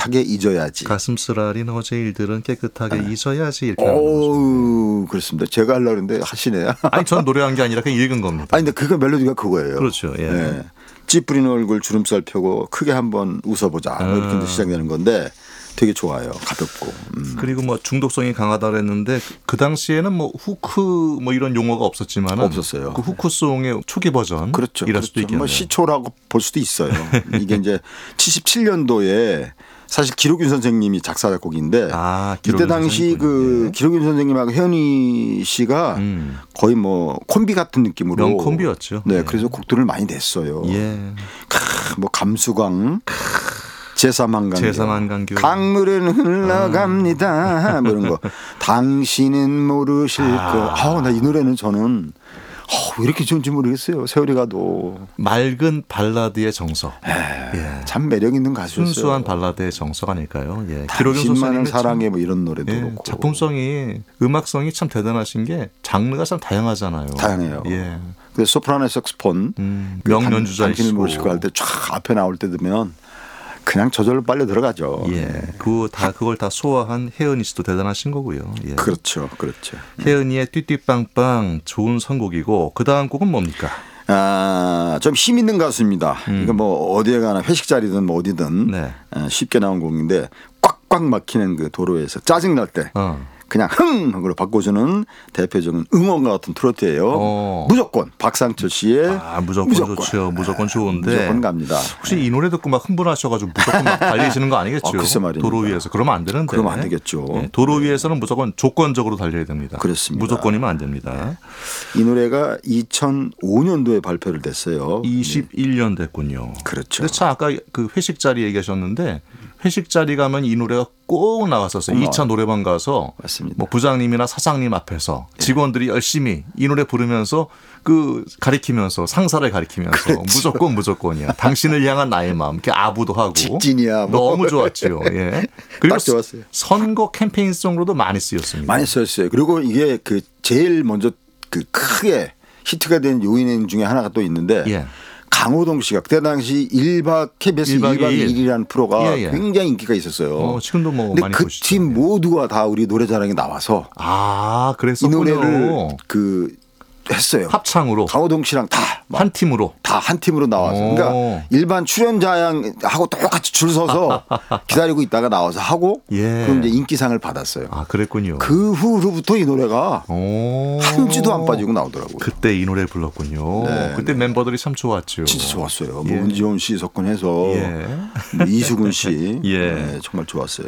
깨끗하게 잊어야지. 가슴 쓰라린 어제 일들은 깨끗하게 잊어야지 이렇게. 그렇습니다. 제가 하려고 했는데 하시네요. 아니 전 노래한 게 아니라 그냥 읽은 겁니다. 아니 근데 그거 멜로디가 그거예요. 그렇죠. 예. 네. 찌푸린 얼굴 주름살 펴고 크게 한번 웃어보자. 뭐 이렇게 이제 시작되는 건데 되게 좋아요. 가볍고. 그리고 뭐 중독성이 강하다 그랬는데 그 당시에는 뭐 후크 뭐 이런 용어가 없었지만 없었어요. 그 후크송의 초기 버전 그렇죠. 이럴 수도 있겠네요. 뭐 시초라고 볼 수도 있어요. 이게 이제 77년도에 사실 기록윤 선생님이 작사 작곡인데 이때 당시 그 기록윤 선생님하고 혜은이 씨가 거의 뭐 콤비 같은 느낌으로 명콤비였죠. 네, 그래서 곡들을 많이 냈어요. 예. 뭐 감수광 제3한강교 강물은 흘러갑니다. 뭐 이런 거. 당신은 모르실 거. 나 이 노래는 저는 왜 이렇게 좋은지 모르겠어요. 세월이 가도. 맑은 발라드의 정석. 예. 참 매력 있는 가수였어요. 순수한 발라드의 정석 아닐까요? 예. 당신만을 사랑해 뭐 이런 노래도 그렇고. 작품성이 음악성이 참 대단하신 게 장르가 참 다양하잖아요. 다양해요. 예. 그 소프라노 색스폰 명연주자이시고 당신을 모르실 거 할 때 쫙 앞에 나올 때 되면 그냥 저절로 빨려 들어가죠. 예. 그걸 다 소화한 혜은이 씨도 대단하신 거고요. 예. 그렇죠. 혜은이의 띠띠빵빵 좋은 선곡이고 그 다음 곡은 뭡니까? 좀 힘 있는 가수입니다. 이거 뭐 어디에 가나 회식 자리든 뭐 어디든 쉽게 나온 곡인데 꽉꽉 막히는 그 도로에서 짜증 날 때 그냥 흥으로 바꿔주는 대표적인 응원가 같은 트로트예요. 무조건 박상철 씨의 무조건 좋죠. 무조건 좋은데 무조건 갑니다. 혹시 이 노래 듣고 막 흥분하셔가지고 무조건 막 달리시는 거 아니겠죠? 글쎄 말입니다. 도로 위에서 그러면 안 되는데. 그러면 안 되겠죠. 네, 도로 위에서는 무조건 조건적으로 달려야 됩니다. 그렇습니다. 무조건이면 안 됩니다. 이 노래가 2005년도에 발표를 됐어요. 21년 됐군요. 그렇죠. 근데 참 아까 그 회식 자리 얘기하셨는데 회식 자리 가면 이 노래가 꼭 나왔었어요. 2차 노래방 가서 맞습니다. 뭐 부장님이나 사장님 앞에서 직원들이 열심히 이 노래 부르면서 그 가리키면서 상사를 가리키면서 그렇죠. 무조건이야. 당신을 향한 나의 마음 이렇게 아부도 하고 직진이야. 뭐. 너무 좋았죠. 예. 그리고 딱 좋았어요. 선거 캠페인성으로도 많이 쓰였습니다. 많이 쓰였어요. 그리고 이게 그 제일 먼저 그 크게 히트가 된 요인 중에 하나가 또 있는데 강호동 씨가 그때 당시 KBS 1박 2일이라는 프로가 굉장히 인기가 있었어요. 지금도 뭐 근데 많이 그 보시죠. 팀 모두가 다 우리 노래자랑에 나와서 그랬었군요. 이 노래를 했어요. 합창으로. 강호동 씨랑 다 한 팀으로. 다 한 팀으로 나와서. 그러니까 일반 출연자하고 똑같이 줄 서서 기다리고 있다가 나와서 하고 그럼 이제 인기상을 받았어요. 그랬군요. 그 후로부터 이 노래가 한 주도 안 빠지고 나오더라고요. 그때 이 노래를 불렀군요. 그때 멤버들이 참 좋았죠. 진짜 좋았어요. 뭐 은지원 씨 석권해서 뭐 이수근 씨 정말 좋았어요.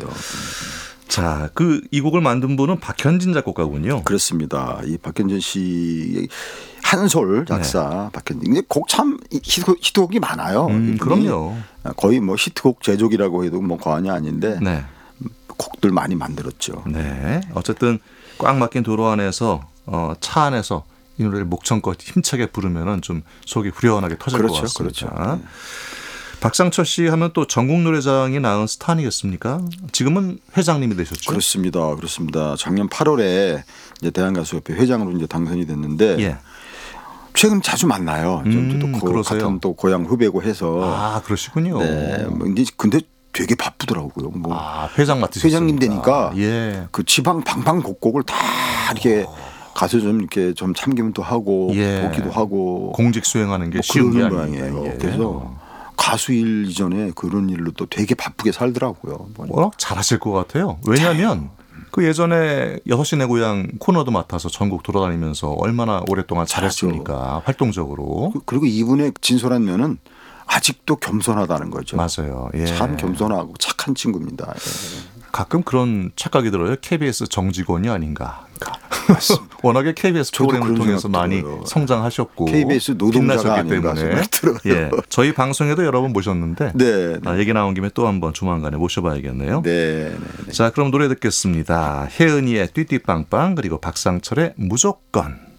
자, 이 곡을 만든 분은 박현진 작곡가군요. 그렇습니다. 이 박현진 씨 한솔 작사 박현진. 곡 참 히트곡이 많아요. 그럼요. 거의 뭐 히트곡 제조기라고 해도 뭐 과언이 아닌데 곡들 많이 만들었죠. 네. 어쨌든 꽉 막힌 도로 안에서 차 안에서 이 노래를 목청껏 힘차게 부르면은 좀 속이 후련하게 터질 것 같습니다. 그렇죠. 박상철 씨 하면 또 전국 노래자랑이 낳은 스타 아니겠습니까? 지금은 회장님이 되셨죠? 그렇습니다. 작년 8월에 이제 대한가수협회 회장으로 이제 당선이 됐는데 최근 자주 만나요. 같은 또 고향 후배고 해서. 그러시군요. 네. 근데 되게 바쁘더라고요. 회장 맡으셨어요. 회장님 되니까 그 지방 방방곡곡을 다 이렇게 가서 좀 이렇게 좀 참기면 또 하고 보기도 하고 공직 수행하는 게 쉬운 게 아니에요. 그래서 가수 일 이전에 그런 일로 또 되게 바쁘게 살더라고요. 워낙 잘하실 것 같아요. 왜냐하면 그 예전에 6시 내 고향 코너도 맡아서 전국 돌아다니면서 얼마나 오랫동안 잘했습니까? 활동적으로. 그리고 이분의 진솔한 면은 아직도 겸손하다는 거죠. 맞아요. 참 겸손하고 착한 친구입니다. 가끔 그런 착각이 들어요. KBS 정직원이 아닌가. 워낙에 KBS 프로그램을 통해서 많이 성장하셨고 KBS 노동자가 빛나셨기 때문에 저희 방송에도 여러 번 모셨는데 얘기 나온 김에 또 한번 조만간에 모셔봐야겠네요. 자, 그럼 노래 듣겠습니다. 혜은이의 띠띠빵빵 그리고 박상철의 무조건.